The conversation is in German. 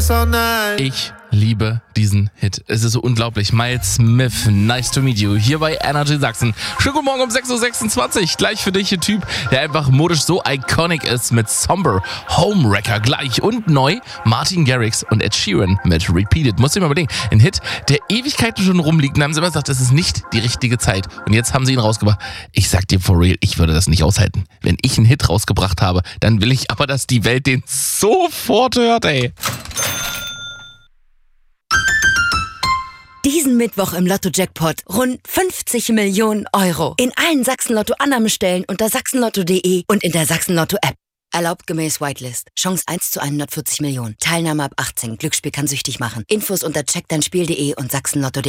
Ich liebe diesen Hit. Es ist so unglaublich. Miles Smith, Nice to Meet You, hier bei Energy Sachsen. Schönen guten Morgen um 6.26 Uhr. Gleich für dich ein Typ, der einfach modisch so iconic ist mit Somber, Homewrecker gleich und neu Martin Garrix und Ed Sheeran mit Repeated. Muss ich mal überlegen. Ein Hit, der Ewigkeiten schon rumliegt. Und haben sie immer gesagt, das ist nicht die richtige Zeit. Und jetzt haben sie ihn rausgebracht. Ich sag dir for real, ich würde das nicht aushalten. Wenn ich einen Hit rausgebracht habe, dann will ich aber, dass die Welt den sofort hört, ey. Diesen Mittwoch im Lotto-Jackpot rund 50 Millionen Euro. In allen Sachsen-Lotto-Annahmestellen unter sachsenlotto.de und in der Sachsen-Lotto-App. Erlaubt gemäß Whitelist. Chance 1 zu 140 Millionen. Teilnahme ab 18. Glücksspiel kann süchtig machen. Infos unter checkdeinspiel.de und sachsenlotto.de.